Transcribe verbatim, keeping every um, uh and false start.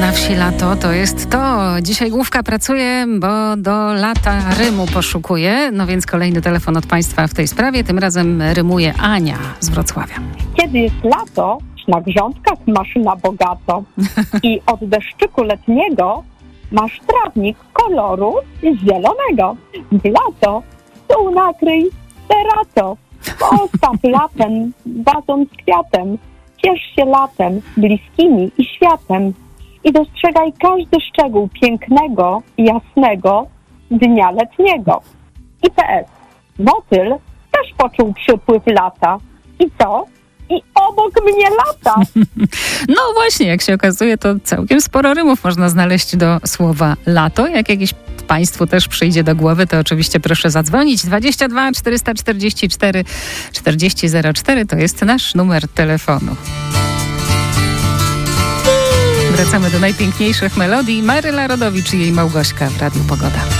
Na wsi lato to jest to. Dzisiaj główka pracuje, bo do lata rymu poszukuje. No więc kolejny telefon od Państwa w tej sprawie. Tym razem rymuje Ania z Wrocławia. Kiedy jest lato, na grządkach masz na bogato i od deszczyku letniego masz trawnik koloru zielonego. W lato stół nakryj terato, postaw latem wazon z kwiatem. Ciesz się latem, bliskimi i światem i dostrzegaj każdy szczegół pięknego, jasnego dnia letniego. I P S. Motyl też poczuł przypływ lata. I co? I obok mnie lata. No właśnie, jak się okazuje, to całkiem sporo rymów można znaleźć do słowa lato. Jak jakiś Państwu też przyjdzie do głowy, to oczywiście proszę zadzwonić. dwadzieścia dwa czterysta czterdzieści cztery czterdzieści zero cztery to jest nasz numer telefonu. Wracamy do najpiękniejszych melodii. Maryla Rodowicz i jej Małgośka w Radiu Pogoda.